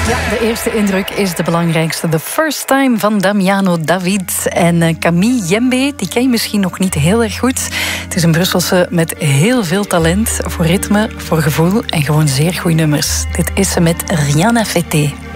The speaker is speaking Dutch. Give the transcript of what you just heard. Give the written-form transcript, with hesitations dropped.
De eerste indruk is de belangrijkste. The First Time van Damiano David en Camille Jembe. Die ken je misschien nog niet heel erg goed. Het is een Brusselse met heel veel talent voor ritme, voor gevoel en gewoon zeer goede nummers. Dit is ze met Rien à fêter.